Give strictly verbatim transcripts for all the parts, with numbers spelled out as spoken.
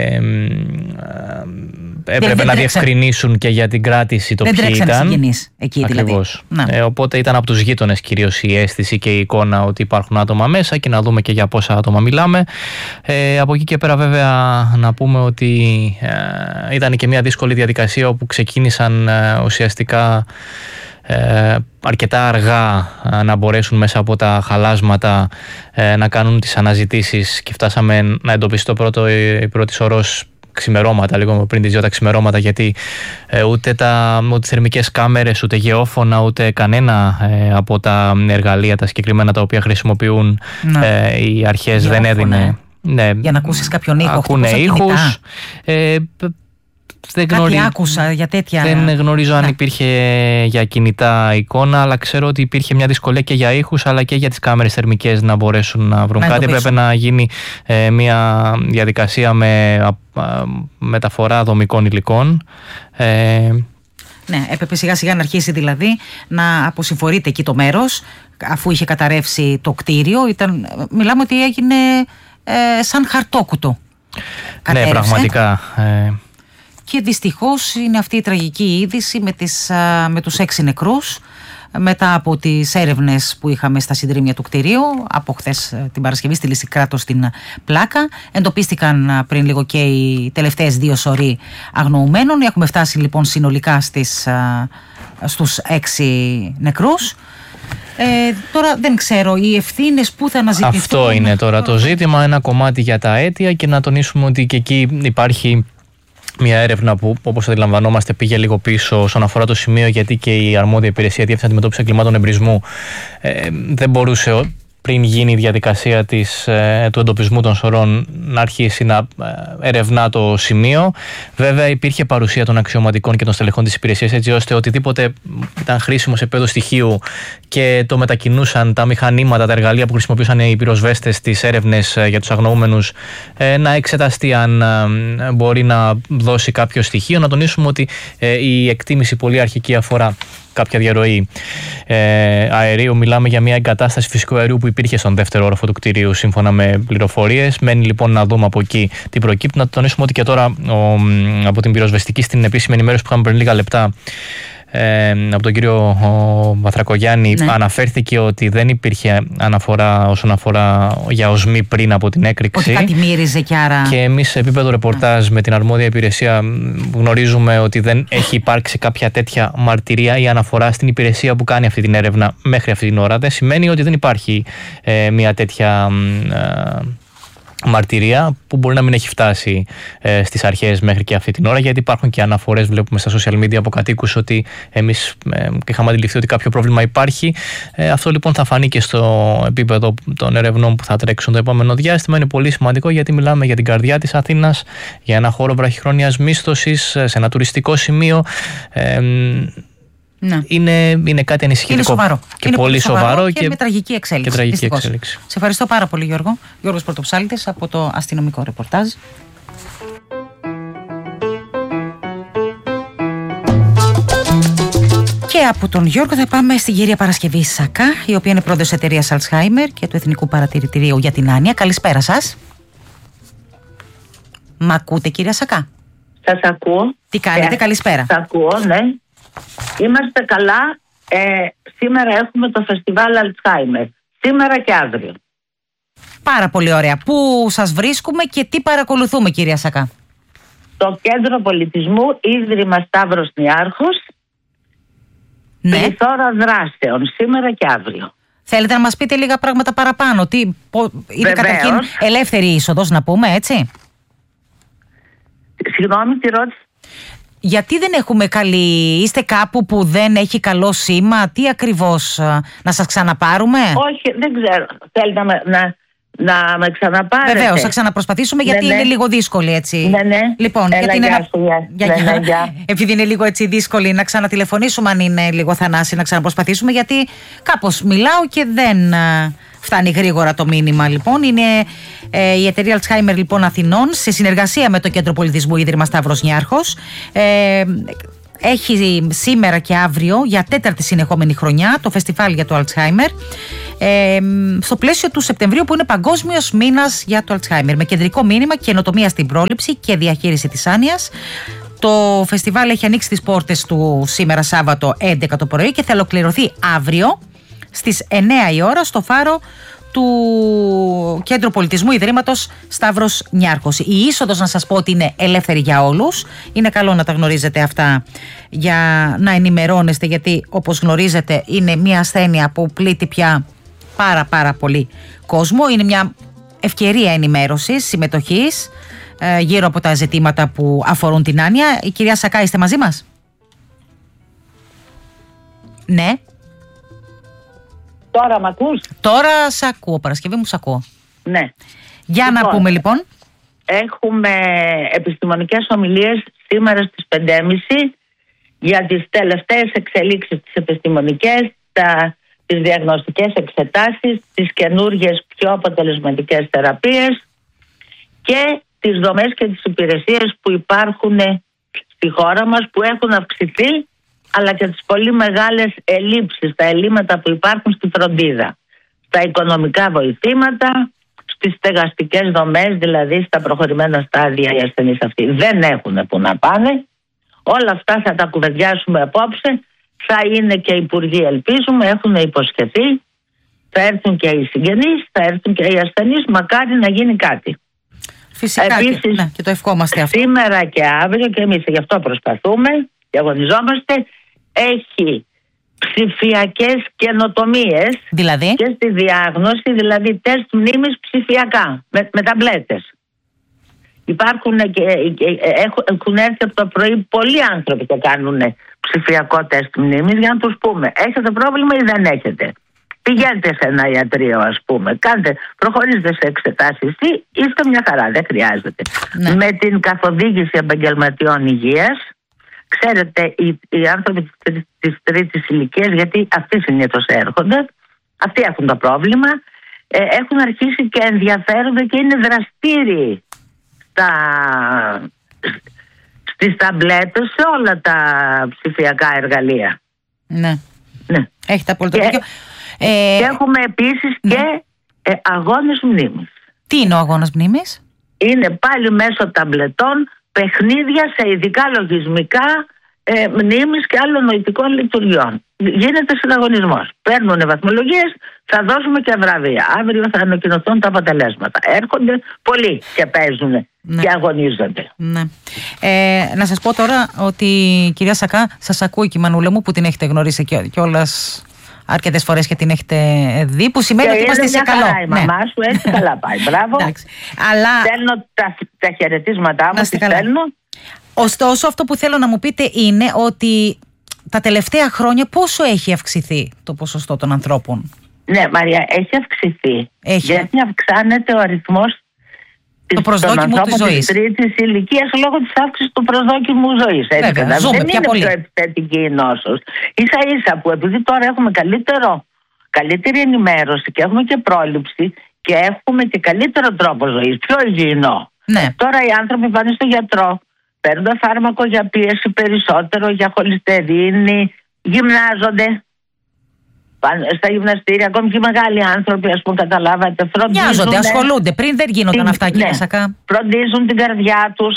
Ε, έπρεπε δεν, να δεν διευκρινίσουν και για την κράτηση το ποιοι ήταν. Εκεί, ακριβώς. Δηλαδή. Ε, οπότε ήταν από τους γείτονες κυρίως η αίσθηση και η εικόνα ότι υπάρχουν άτομα μέσα και να δούμε και για πόσα άτομα μιλάμε. Ε, από εκεί και πέρα βέβαια να πούμε ότι ε, ήταν και μια δύσκολη διαδικασία όπου ξεκίνησαν ε, ουσιαστικά ε, αρκετά αργά ε, να μπορέσουν μέσα από τα χαλάσματα ε, να κάνουν τις αναζητήσεις και φτάσαμε να εντοπίσει το πρώτο, η πρώτη σωρός ξημερώματα, λίγο πριν τις δύο τα ξημερώματα, γιατί ε, ούτε, τα, ούτε θερμικές κάμερες, ούτε γεώφωνα, ούτε κανένα ε, από τα εργαλεία τα συγκεκριμένα τα οποία χρησιμοποιούν ε, οι αρχές δεν έδινε. Ναι, για να ακούσεις κάποιον ήχο. Ακούνε ήχους. Ε, δεν Κάτι γνωρί... άκουσα για τέτοια. Δεν γνωρίζω ναι. αν υπήρχε για κινητά εικόνα, αλλά ξέρω ότι υπήρχε μια δυσκολία και για ήχους αλλά και για τις κάμερες θερμικές να μπορέσουν να βρουν να κάτι. Πρέπει να γίνει ε, μια διαδικασία με α, μεταφορά δομικών υλικών. Ε, ναι, έπρεπε σιγά σιγά να αρχίσει δηλαδή να αποσυμφορείται εκεί το μέρος, αφού είχε καταρρεύσει το κτίριο. Ήταν, μιλάμε ότι έγινε ε, σαν χαρτόκουτο. Ναι, πραγματικά. Ε, Και δυστυχώς είναι αυτή η τραγική είδηση με, τις, με τους έξι νεκρούς μετά από τις έρευνες που είχαμε στα συντρίμμια του κτηρίου από χθες την Παρασκευή στη Λυσικράτο στην Πλάκα. Εντοπίστηκαν πριν λίγο και οι τελευταίες δύο σωροί αγνοουμένων. Έχουμε φτάσει λοιπόν συνολικά στις, στους έξι νεκρούς. Ε, τώρα δεν ξέρω, οι ευθύνες που θα αναζητηθούν. Αυτό είναι τώρα το ζήτημα, ένα κομμάτι για τα αίτια και να τονίσουμε ότι και εκεί υπάρχει μια έρευνα που, όπως αντιλαμβανόμαστε, πήγε λίγο πίσω όσον αφορά το σημείο, γιατί και η αρμόδια υπηρεσία Διεύθυνση Αντιμετώπισης Εγκλημάτων Εμπρισμού ε, δεν μπορούσε πριν γίνει η διαδικασία της, ε, του εντοπισμού των σωρών να αρχίσει να ε, ερευνά το σημείο. Βέβαια υπήρχε παρουσία των αξιωματικών και των στελεχών της υπηρεσίας, έτσι ώστε οτιδήποτε ήταν χρήσιμο σε επίπεδο στοιχείου και το μετακινούσαν τα μηχανήματα, τα εργαλεία που χρησιμοποιούσαν οι πυροσβέστες στις έρευνες ε, για τους αγνοούμενους ε, να εξεταστεί αν ε, μπορεί να δώσει κάποιο στοιχείο. Να τονίσουμε ότι ε, η εκτίμηση πολύ αρχική αφορά κάποια διαρροή ε, αερίου. Μιλάμε για μια εγκατάσταση φυσικού αερίου που υπήρχε στον δεύτερο όροφο του κτηρίου, σύμφωνα με πληροφορίες. Μένει λοιπόν να δούμε από εκεί τι προκύπτει. Να τονίσουμε ότι και τώρα ο, από την πυροσβεστική στην επίσημη ενημέρωση που είχαμε πριν λίγα λεπτά ε, από τον κύριο Βαθρακογιάννη, ναι, αναφέρθηκε ότι δεν υπήρχε αναφορά όσον αφορά για οσμή πριν από την έκρηξη. Ότι κάτι μύριζε και άρα. Και εμείς σε επίπεδο ρεπορτάζ με την αρμόδια υπηρεσία γνωρίζουμε ότι δεν έχει υπάρξει κάποια τέτοια μαρτυρία ή αναφορά στην υπηρεσία που κάνει αυτή την έρευνα μέχρι αυτή την ώρα. Δεν σημαίνει ότι δεν υπάρχει ε, μια τέτοια ε, μαρτυρία που μπορεί να μην έχει φτάσει ε, στις αρχές μέχρι και αυτή την ώρα, γιατί υπάρχουν και αναφορές, βλέπουμε στα social media από κατοίκους ότι εμείς ε, είχαμε αντιληφθεί ότι κάποιο πρόβλημα υπάρχει. Ε, αυτό λοιπόν θα φανεί και στο επίπεδο των ερευνών που θα τρέξουν το επόμενο διάστημα. Είναι πολύ σημαντικό γιατί μιλάμε για την καρδιά της Αθήνας, για ένα χώρο βραχυχρόνιας μίσθωσης, σε ένα τουριστικό σημείο. Ε, Ναι. Είναι, είναι κάτι ανησυχητικό. Είναι σοβαρό. Και είναι πολύ σοβαρό, σοβαρό και, και με τραγική εξέλιξη. Και τραγική εξέλιξη. Σε ευχαριστώ πάρα πολύ, Γιώργο. Γιώργος Πρωτοψάλτης από το αστυνομικό ρεπορτάζ. Και από τον Γιώργο θα πάμε στην κυρία Παρασκευή Σακά, η οποία είναι πρόεδρος εταιρείας Alzheimer και του Εθνικού Παρατηρητηρίου για την Άνοια. Καλησπέρα σας. Μ' ακούτε, κυρία Σακά? Σας ακούω. Τι κάνετε, ε, καλησπέρα. Σας ακούω, ναι. Είμαστε καλά. Ε, σήμερα έχουμε το φεστιβάλ Alzheimer. Σήμερα και αύριο. Πάρα πολύ ωραία. Πού σας βρίσκουμε και τι παρακολουθούμε, κυρία Σακά? Το Κέντρο Πολιτισμού, Ίδρυμα Σταύρος Νιάρχος. Ναι. Πληθώρα δράσεων, σήμερα και αύριο. Θέλετε να μας πείτε λίγα πράγματα παραπάνω? Τι, πο, είναι Βεβαίως. καταρχήν ελεύθερη είσοδος, να πούμε, έτσι? Συγγνώμη, τη ρώτηση. Γιατί δεν έχουμε καλή... Είστε κάπου που δεν έχει καλό σήμα? Τι ακριβώς, να σας ξαναπάρουμε? Όχι, δεν ξέρω. Θέλετε να με, να, να με ξαναπάρετε? Βεβαίως, θα ξαναπροσπαθήσουμε, γιατί ναι, ναι. είναι λίγο δύσκολη, έτσι. Ναι, ναι. Λοιπόν, Έλα, γιατί είναι γεια ένα... σου, γεια. Για... Ναι, ναι, γεια. Επειδή είναι λίγο έτσι δύσκολη, να ξανατηλεφωνήσουμε αν είναι λίγο θανάση, να ξαναπροσπαθήσουμε, γιατί κάπως μιλάω και δεν φτάνει γρήγορα το μήνυμα. Λοιπόν, είναι ε, η εταιρεία Alzheimer λοιπόν Αθηνών, σε συνεργασία με το Κέντρο Πολιτισμού Ίδρυμα Σταύρος Νιάρχος. Ε, έχει σήμερα και αύριο για τέταρτη συνεχόμενη χρονιά το φεστιβάλ για το Alzheimer. ε, στο πλαίσιο του Σεπτεμβρίου που είναι Παγκόσμιος Μήνας για το Αλτσχάιμερ, με κεντρικό μήνυμα καινοτομία στην πρόληψη και διαχείριση της άνοιας. Το φεστιβάλ έχει ανοίξει τις πόρτες του σήμερα Σάββατο έντεκα το πρωί και θα ολοκληρωθεί αύριο στις εννέα η ώρα στο φάρο του Κέντρου Πολιτισμού Ιδρύματος Σταύρος Νιάρχος. Η είσοδος, να σας πω ότι είναι ελεύθερη για όλους. Είναι καλό να τα γνωρίζετε αυτά για να ενημερώνεστε, γιατί όπως γνωρίζετε είναι μια ασθένεια που πλήττει πια πάρα πάρα πολύ κόσμο. Είναι μια ευκαιρία ενημέρωσης, συμμετοχής ε, γύρω από τα ζητήματα που αφορούν την άνοια. Η κυρία Σακά, είστε μαζί μας? Ναι. Τώρα μ' ακούς? Τώρα σ' ακούω, Παρασκευή μου, σ' ακούω. Ναι. Για λοιπόν, να πούμε λοιπόν. Έχουμε επιστημονικές ομιλίες σήμερα στις πέντε και μισή για τις τελευταίες εξελίξεις τις επιστημονικές, τα, τις διαγνωστικές εξετάσεις, τις καινούργιες πιο αποτελεσματικές θεραπείες και τις δομές και τις υπηρεσίες που υπάρχουν στη χώρα μας, που έχουν αυξηθεί, αλλά και τις πολύ μεγάλες ελλείψεις, τα ελλείμματα που υπάρχουν στη φροντίδα, στα οικονομικά βοηθήματα, στις στεγαστικές δομές, δηλαδή στα προχωρημένα στάδια οι ασθενείς αυτοί δεν έχουν που να πάνε. Όλα αυτά θα τα κουβεντιάσουμε απόψε. Θα είναι και οι υπουργοί, ελπίζουμε, έχουν υποσχεθεί. Θα έρθουν και οι συγγενείς, θα έρθουν και οι ασθενείς, μακάρι να γίνει κάτι. Φυσικά. Επίσης, και, ναι, και το ευχόμαστε αυτό. Σήμερα και αύριο, και εμείς γι' αυτό προσπαθούμε και αγωνιζόμαστε, έχει ψηφιακές καινοτομίες, δηλαδή? Και στη διάγνωση, δηλαδή τεστ μνήμης ψηφιακά, με, με ταμπλέτες. Υπάρχουν και, και έχουν έρθει από το πρωί πολλοί άνθρωποι και κάνουν ψηφιακό τεστ μνήμης για να τους πούμε: έχετε πρόβλημα ή δεν έχετε? Πηγαίνετε σε ένα ιατρείο, ας πούμε, κάντε, προχωρήστε σε εξετάσεις ή είστε μια χαρά, δεν χρειάζεται. Ναι. Με την καθοδήγηση επαγγελματιών υγείας, ξέρετε, οι, οι άνθρωποι της, της τρίτης ηλικίας, γιατί αυτοί συνήθως έρχονται, αυτοί έχουν το πρόβλημα, ε, έχουν αρχίσει και ενδιαφέρονται και είναι δραστήριοι στα, στις ταμπλέτες, σε όλα τα ψηφιακά εργαλεία. Ναι, ναι. Έχετε απόλυτο δίκιο. Ε, και έχουμε επίσης ναι. και ε, αγώνες μνήμης. Τι είναι ο αγώνας μνήμης? Είναι πάλι μέσω ταμπλετών παιχνίδια σε ειδικά λογισμικά ε, μνήμης και άλλων νοητικών λειτουργιών. Γίνεται συναγωνισμός. Παίρνουν βαθμολογίες, θα δώσουμε και βραβεία. Αύριο θα ανακοινωθούν τα αποτελέσματα. Έρχονται πολλοί και παίζουν ναι. και αγωνίζονται. Ναι. Ε, να σας πω τώρα ότι, κυρία Σακά, σας ακούει και η Μανούλα μου που την έχετε γνωρίσει κιόλας αρκετές φορές και την έχετε δει, που σημαίνει και ότι είμαστε σε καλό. Η μαμά ναι. σου έτσι καλά πάει. Μπράβο. Αλλά... Στέλνω τα, τα χαιρετίσματά μου, τις στέλνω. Ωστόσο, αυτό που θέλω να μου πείτε είναι ότι τα τελευταία χρόνια πόσο έχει αυξηθεί το ποσοστό των ανθρώπων? Ναι, Μαρία, έχει αυξηθεί. Έχει. Γιατί αυξάνεται ο αριθμός το προσδόκιμο της ζωής. Της τρίτης ηλικίας λόγω της αύξησης του προσδόκιμου ζωής. Βέβαια, ζούμε δεν πια είναι πολύ. πιο επιθετική η νόσος. Ίσα ίσα που επειδή τώρα έχουμε καλύτερο, καλύτερη ενημέρωση και έχουμε και πρόληψη και έχουμε και καλύτερο τρόπο ζωής, πιο υγιεινό. Ναι. Τώρα οι άνθρωποι πάνε στο γιατρό, παίρνουν φάρμακο για πίεση περισσότερο, για χολυστερίνη, γυμνάζονται. Πάνε στα γυμναστήρια, ακόμη και οι μεγάλοι άνθρωποι, ας πούμε, καταλάβατε, φροντίζουν. Μοιάζονται, ασχολούνται. Πριν δεν γίνονταν την, αυτά, κύριε ναι, Σακά. Φροντίζουν την καρδιά τους,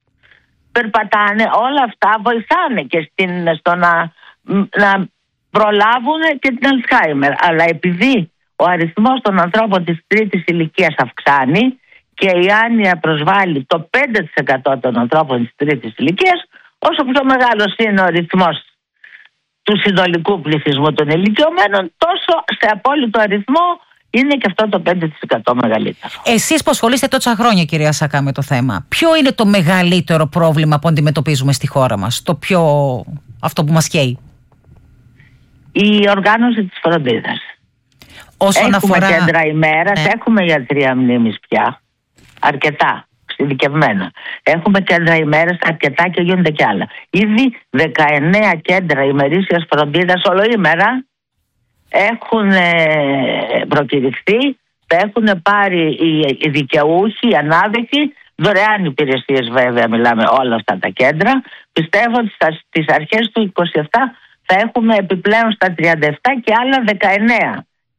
περπατάνε. Όλα αυτά βοηθάνε και στην, στο να, να προλάβουν και την Αλτσχάιμερ. Αλλά επειδή ο αριθμός των ανθρώπων της τρίτης ηλικίας αυξάνει και η άνοια προσβάλλει το πέντε τοις εκατό των ανθρώπων της τρίτης ηλικίας, όσο πιο μεγάλος είναι ο αριθμός του συνολικού πληθυσμού των ηλικιωμένων, τόσο σε απόλυτο αριθμό είναι και αυτό το πέντε τοις εκατό μεγαλύτερο. Εσείς που ασχολείστε τόσα χρόνια, κυρία Σακά, με το θέμα, ποιο είναι το μεγαλύτερο πρόβλημα που αντιμετωπίζουμε στη χώρα μας, το πιο, αυτό που μας καίει? Η οργάνωση της φροντίδας. Όσον έχουμε αφορά... κέντρα ημέρας, ναι. έχουμε γιατρία μνήμης πια, αρκετά. Ειδικευμένα. Έχουμε κέντρα ημέρας αρκετά και γίνονται κι άλλα. Ήδη δεκαεννέα κέντρα ημερήσιας φροντίδας ολοήμερα έχουν ε, προκηρυχθεί, τα έχουν πάρει οι δικαιούχοι, οι ανάδοχοι, δωρεάν υπηρεσίες βέβαια, μιλάμε όλα αυτά τα κέντρα. Πιστεύω ότι στις αρχές του είκοσι επτά θα έχουμε επιπλέον στα τριάντα επτά και άλλα δεκαεννέα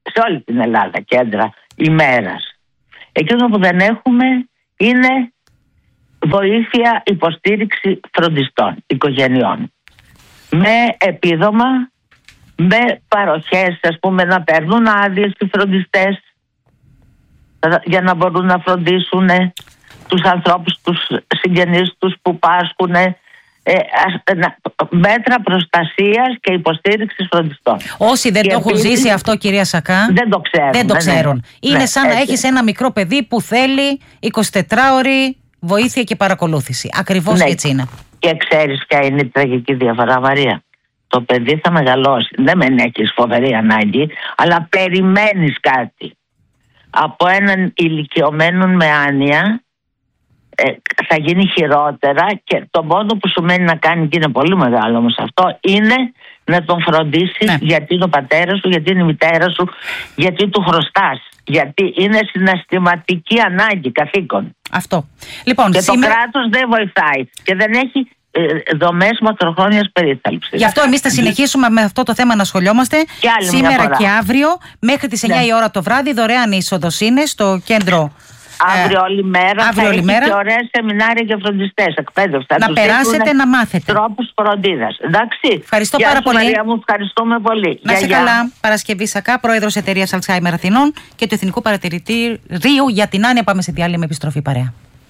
σε όλη την Ελλάδα κέντρα ημέρας. Εκείνο που δεν έχουμε είναι βοήθεια, υποστήριξη φροντιστών, οικογενειών. Με επίδομα, με παροχές, ας πούμε, να παίρνουν άδειες οι φροντιστές για να μπορούν να φροντίσουν τους ανθρώπους, τους συγγενείς τους που πάσχουν. Ε, μέτρα προστασίας και υποστήριξης φροντιστών. Όσοι δεν και το έχουν ζήσει αυτό, κυρία Σακά, δεν το ξέρουν. Δεν το ξέρουν. Ναι, είναι ναι, σαν έτσι. Να έχεις ένα μικρό παιδί που θέλει εικοσιτετράωρη βοήθεια και παρακολούθηση. Ακριβώς ναι. Έτσι είναι. Και ξέρεις ποια είναι η τραγική διαφορά, Μαρία? Το παιδί θα μεγαλώσει. Δεν μεν έχεις φοβερή ανάγκη, αλλά περιμένεις κάτι από έναν ηλικιωμένο με άνοια. Ε, θα γίνει χειρότερα και το μόνο που σου μένει να κάνει, και είναι πολύ μεγάλο όμως αυτό, είναι να τον φροντίσεις ναι. Γιατί είναι ο πατέρας σου, γιατί είναι η μητέρα σου, γιατί του χρωστάς, γιατί είναι συναισθηματική ανάγκη, καθήκον. Αυτό. Λοιπόν, και σήμερα... το κράτος δεν βοηθάει και δεν έχει ε, δομές μακροχρόνιας περίθαλψης. Γι' αυτό εμείς θα συνεχίσουμε με αυτό το θέμα να ασχολιόμαστε και σήμερα και αύριο μέχρι τις εννιά ναι. Η ώρα το βράδυ. Δωρεάν είσοδος είναι στο κέντρο. Αύριο όλη μέρα αύριο θα όλη έχει μέρα. Και ωραία σεμινάρια για φροντιστές, εκπαίδευση. Να περάσετε να μάθετε τρόπους φροντίδας. Εντάξει. Ευχαριστώ Γεια πάρα σου, πολύ. Μαρία μου, ευχαριστούμε πολύ. Να είσαι καλά. Παρασκευή Σακά, πρόεδρος εταιρείας Alzheimer Αθηνών και του Εθνικού Παρατηρητηρίου για την Άνοια. Πάμε σε διάλειμμα, επιστροφή παρέα.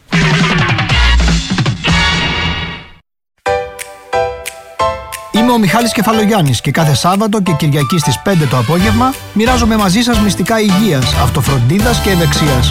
Είμαι ο Μιχάλης Κεφαλογιάννης και κάθε Σάββατο και Κυριακή στις πέντε το απόγευμα μοιράζομαι μαζί σας μυστικά υγείας, αυτοφροντίδας και ευεξίας.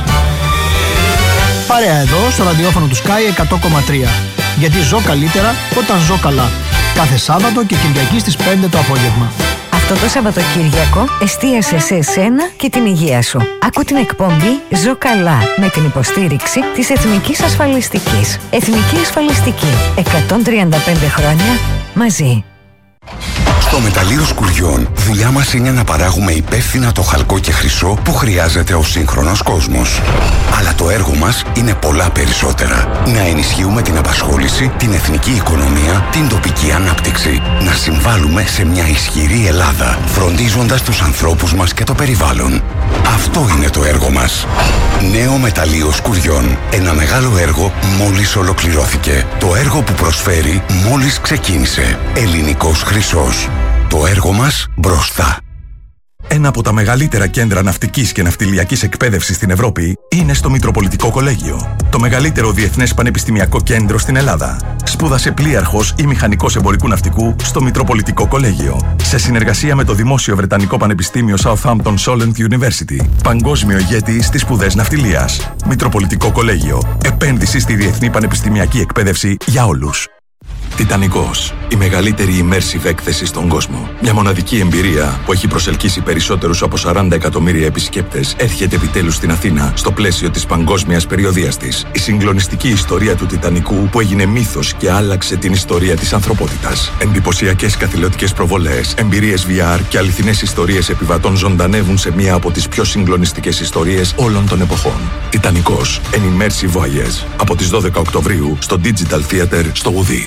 Παρέα εδώ στο ραδιόφωνο του Sky εκατό κόμμα τρία. Γιατί ζω καλύτερα όταν ζω καλά. Κάθε Σάββατο και Κυριακή στις πέντε το απόγευμα. Αυτό το Σαββατοκύριακο εστίασε σε εσένα και την υγεία σου. Άκου την εκπομπή «Ζω καλά» με την υποστήριξη της Εθνικής Ασφαλιστικής. Εθνική Ασφαλιστική. εκατόν τριάντα πέντε χρόνια μαζί. Στο Μεταλλείο Σκουριών, δουλειά μας είναι να παράγουμε υπεύθυνα το χαλκό και χρυσό που χρειάζεται ο σύγχρονος κόσμος. Αλλά το έργο μας είναι πολλά περισσότερα. Να ενισχύουμε την απασχόληση, την εθνική οικονομία, την τοπική ανάπτυξη. Να συμβάλλουμε σε μια ισχυρή Ελλάδα, φροντίζοντας τους ανθρώπους μας και το περιβάλλον. Αυτό είναι το έργο μας. Νέο Μεταλλείο Σκουριών. Ένα μεγάλο έργο μόλις ολοκληρώθηκε. Το έργο που προσφέρει μόλις ξεκίνησε. Ελληνικός χρυσός. Το έργο μας μπροστά. Ένα από τα μεγαλύτερα κέντρα ναυτικής και ναυτιλιακής εκπαίδευσης στην Ευρώπη είναι στο Μητροπολιτικό Κολέγιο. Το μεγαλύτερο διεθνές πανεπιστημιακό κέντρο στην Ελλάδα. Σπούδασε πλοίαρχος ή μηχανικός εμπορικού ναυτικού στο Μητροπολιτικό Κολέγιο. Σε συνεργασία με το Δημόσιο Βρετανικό Πανεπιστήμιο Southampton Solent University. Παγκόσμιο ηγέτη στις σπουδές ναυτιλίας. Μητροπολιτικό Κολέγιο. Επένδυση στη διεθνή πανεπιστημιακή εκπαίδευση για όλους. Τιτανικός, η μεγαλύτερη immersive έκθεση στον κόσμο. Μια μοναδική εμπειρία που έχει προσελκύσει περισσότερους από σαράντα εκατομμύρια επισκέπτες έρχεται επιτέλους στην Αθήνα στο πλαίσιο της παγκόσμιας περιοδίας της. Η συγκλονιστική ιστορία του Τιτανικού που έγινε μύθος και άλλαξε την ιστορία της ανθρωπότητας. Εντυπωσιακές καθηλωτικές προβολές, εμπειρίες βι αρ και αληθινές ιστορίες επιβατών ζωντανεύουν σε μία από τις πιο συγκλονιστικές ιστορίες όλων των εποχών. Τιτανικός, an immersive voyage. Από τις δώδεκα Οκτωβρίου στο Digital Theater στο Ουδί.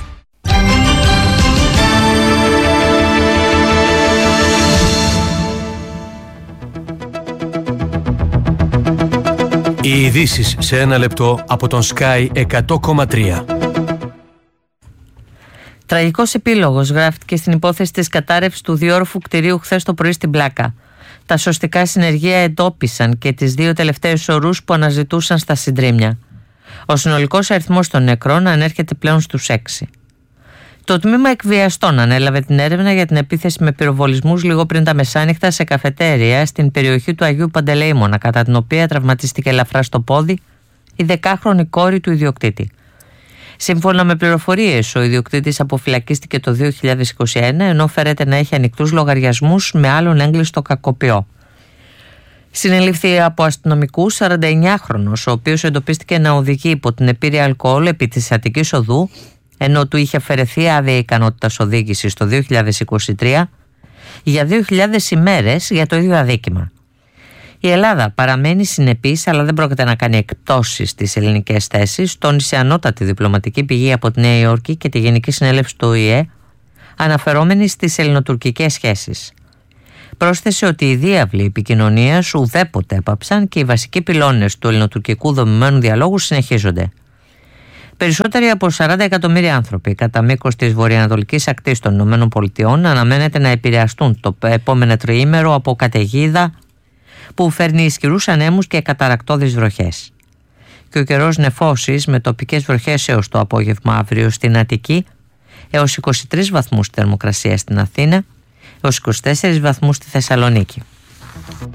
Οι ειδήσεις σε ένα λεπτό από τον Sky εκατό κόμμα τρία. Τραγικός επίλογος γράφτηκε στην υπόθεση της κατάρρευσης του διόροφου κτηρίου χθες το πρωί στην Πλάκα. Τα σωστικά συνεργεία εντόπισαν και τις δύο τελευταίες ορούς που αναζητούσαν στα συντρίμμια. Ο συνολικός αριθμός των νεκρών ανέρχεται πλέον στους έξι. Το τμήμα εκβιαστών ανέλαβε την έρευνα για την επίθεση με πυροβολισμούς λίγο πριν τα μεσάνυχτα σε καφετέρια στην περιοχή του Αγίου Παντελεήμωνα, κατά την οποία τραυματίστηκε ελαφρά στο πόδι η δεκάχρονη κόρη του ιδιοκτήτη. Σύμφωνα με πληροφορίες, ο ιδιοκτήτης αποφυλακίστηκε το δύο χιλιάδες είκοσι ένα, ενώ φέρεται να έχει ανοιχτούς λογαριασμούς με άλλον έγκλειστο κακοποιό. Συνελήφθη από αστυνομικούς σαρανταεννιάχρονος, ο οποίος εντοπίστηκε να οδηγεί υπό την επίρρεια αλκοόλ επί της Αττικής Οδού, ενώ του είχε αφαιρεθεί άδεια ικανότητας οδήγησης το δύο χιλιάδες είκοσι τρία για δύο χιλιάδες ημέρες για το ίδιο αδίκημα. Η Ελλάδα παραμένει συνεπής, αλλά δεν πρόκειται να κάνει εκπτώσεις στις ελληνικές θέσεις, τόνισε ανώτατη διπλωματική πηγή από τη Νέα Υόρκη και τη Γενική Συνέλευση του Ο Η Ε, αναφερόμενη στις ελληνοτουρκικές σχέσεις. Πρόσθεσε ότι οι διάβλοι επικοινωνίας ουδέποτε έπαψαν και οι βασικοί πυλώνες του ελληνοτουρκικού δομημένου διαλόγου συνεχίζονται. Περισσότεροι από σαράντα εκατομμύρια άνθρωποι κατά μήκος της βορειοανατολικής ακτής των ΗΠΑ αναμένεται να επηρεαστούν το επόμενο τριήμερο από καταιγίδα που φέρνει ισχυρούς ανέμους και καταρρακτώδεις βροχές. Και ο καιρός νεφώσεις με τοπικές βροχές έως το απόγευμα αύριο στην Αττική, έως είκοσι τρεις βαθμούς θερμοκρασία στην Αθήνα, έως είκοσι τέσσερις βαθμούς στη Θεσσαλονίκη.